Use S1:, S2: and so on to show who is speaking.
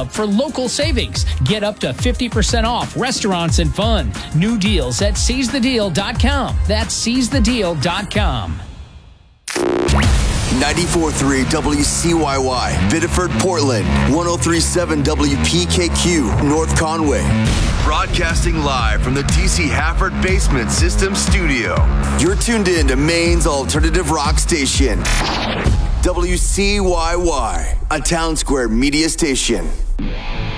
S1: Club for local savings. Get up to 50% off restaurants and fun. New deals at seizethedeal.com. That's seizethedeal.com.
S2: 94.3 WCYY, Biddeford, Portland. 103.7 WPKQ, North Conway. Broadcasting live from the DC Hafford Basement System Studio. You're tuned in to Maine's alternative rock station. WCYY, a Town Square media station.